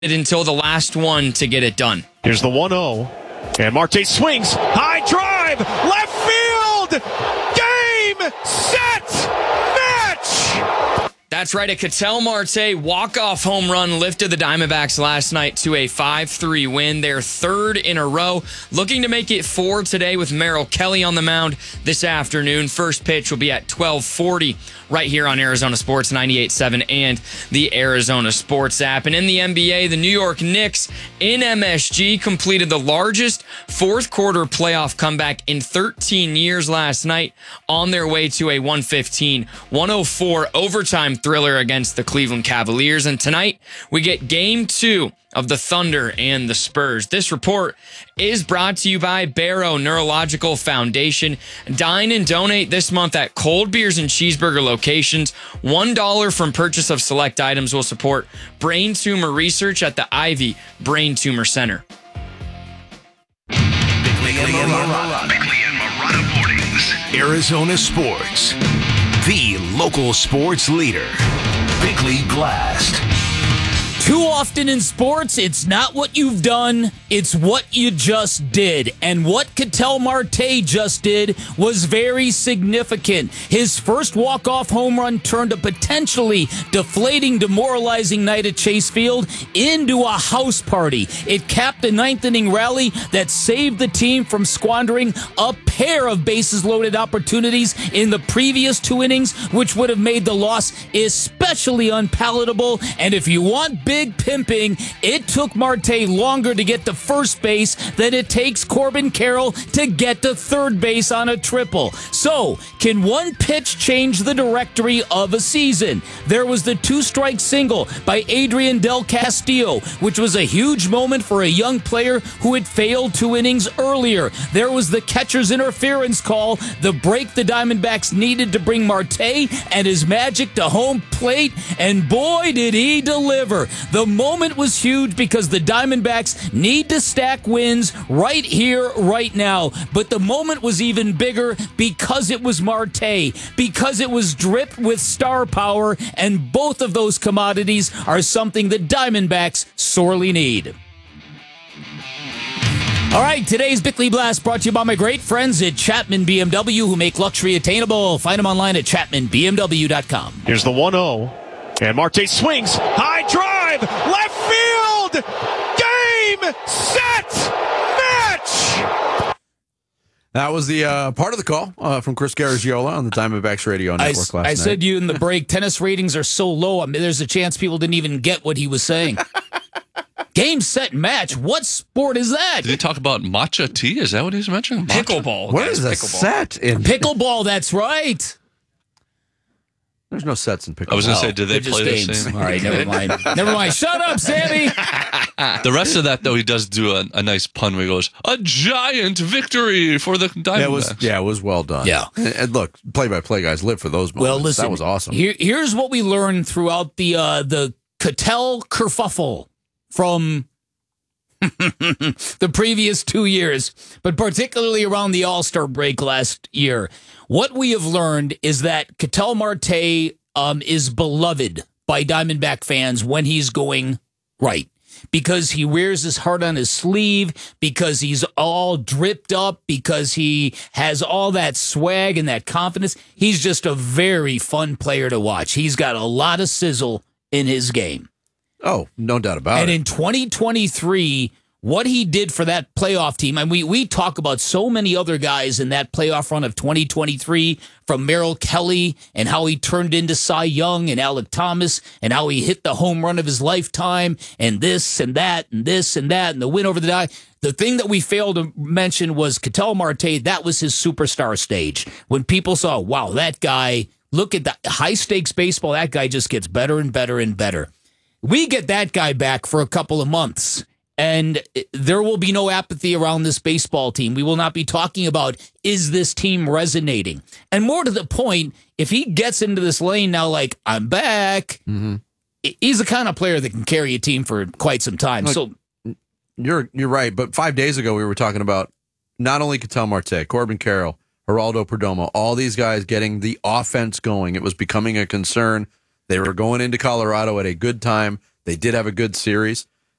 until the last one to get it done. Here's the 1-0. And Marte swings. High drive. Left field. Game, set, match. That's right. A Ketel Marte walk-off home run lifted the Diamondbacks last night to a 5-3 win. Their third in a row. Looking to make it 4 today with Merrill Kelly on the mound this afternoon. First pitch will be at 12:40 right here on Arizona Sports 98.7 and the Arizona Sports app. And in the NBA, the New York Knicks in MSG completed the largest fourth quarter playoff comeback in 13 years last night on their way to a 115-104 overtime thriller against the Cleveland Cavaliers. And tonight, we get Game 2 of the Thunder and the Spurs. This report is brought to you by Barrow Neurological Foundation. Dine and donate this month at Cold Beers and Cheeseburger locations. $1 from purchase of select items will support brain tumor research at the Ivy Brain Tumor Center. Bickley and Marotta Mornings. Arizona Sports. The local sports leader. Bickley Blast. Too often in sports, it's not what you've done, it's what you just did. And what Ketel Marte just did was very significant. His first walk-off home run turned a potentially deflating, demoralizing night at Chase Field into a house party. It capped a ninth-inning rally that saved the team from squandering a pair of bases-loaded opportunities in the previous 2 innings, which would have made the loss especially unpalatable. And if you want big pimping, it took Marte longer to get to first base than it takes Corbin Carroll to get to third base on a triple. So, can one pitch change the directory of a season? There was the 2-strike single by Adrian Del Castillo, which was a huge moment for a young player who had failed 2 innings earlier. There was the catcher's interference call, the break the Diamondbacks needed to bring Marte and his magic to home plate, and boy did he deliver. The moment was huge because the Diamondbacks need to stack wins right here, right now. But the moment was even bigger because it was Marte, because it was dripped with star power, and both of those commodities are something the Diamondbacks sorely need. All right, today's Bickley Blast brought to you by my great friends at Chapman BMW, who make luxury attainable. Find them online at chapmanbmw.com. Here's the 1-0. And Marte swings. High drive. Left field. Game, set, match. That was the part of the call from Chris Garagiola on the Diamondbacks radio network last night. I said to you in the break, tennis ratings are so low, I mean, there's a chance people didn't even get what he was saying. Game, set, match. What sport is that? Did he talk about matcha tea? Is that what he's mentioning? Pickleball. What is a set in Pickleball, that's right. There's no sets in pickleball. I was going to say, did they They're play just the games. same? All right, never mind. Never mind. Shut up, Sammy. The rest of that, though, he does do a nice pun where he goes, a giant victory for the Diamondbacks. It was well done. Yeah. And look, play-by-play guys live for those moments. Well, listen, that was awesome. Here's what we learned throughout the Ketel kerfuffle from the previous 2 years, but particularly around the All-Star break last year. What we have learned is that Ketel Marte is beloved by Diamondback fans when he's going right, because he wears his heart on his sleeve, because he's all dripped up, because he has all that swag and that confidence. He's just a very fun player to watch. He's got a lot of sizzle in his game. Oh, no doubt about it. And in 2023, what he did for that playoff team, and we talk about so many other guys in that playoff run of 2023, from Merrill Kelly and how he turned into Cy Young and Alec Thomas and how he hit the home run of his lifetime and this and that and this and that and the win over the die. The thing that we failed to mention was Ketel Marte. That was his superstar stage. When people saw, wow, that guy, look at that high-stakes baseball, that guy just gets better and better and better. We get that guy back for a couple of months, and there will be no apathy around this baseball team. We will not be talking about, is this team resonating? And more to the point, if he gets into this lane now like, I'm back, he's the kind of player that can carry a team for quite some time. Look, So you're right, but 5 days ago we were talking about not only Ketel Marte, Corbin Carroll, Geraldo Perdomo, all these guys getting the offense going. It was becoming a concern. They were going into Colorado at a good time. They did have a good series.